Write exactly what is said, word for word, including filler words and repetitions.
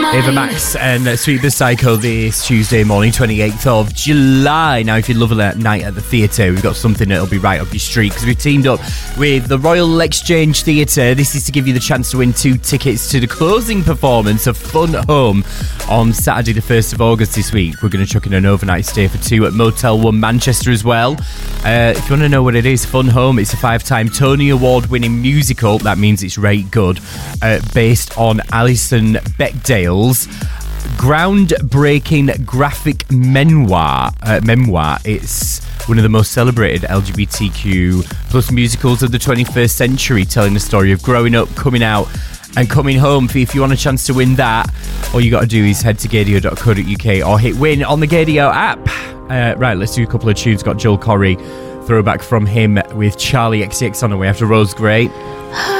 Ava Max and Sweet But Psycho this Tuesday morning, twenty-eighth of July. Now, if you love a night at the theatre, we've got something that'll be right up your street because we've teamed up with the Royal Exchange Theatre. This is to give you the chance to win two tickets to the closing performance of Fun Home on Saturday the first of August this week. We're going to chuck in an overnight stay for two at Motel One Manchester as well. Uh, if you want to know what it is, Fun Home, it's a five-time Tony Award-winning musical. That means it's right good. Uh, based on Alison Bechdale's groundbreaking graphic memoir. Uh, memoir. It's one of the most celebrated L G B T Q plus musicals of the twenty-first century, telling the story of growing up, coming out, and coming home. If you want a chance to win that, all you got to do is head to gadio dot co dot uk or hit win on the Gadio app. Uh, right, let's do a couple of tunes. Got Joel Corry, throwback from him with Charlie X C X on the way after Rose Gray.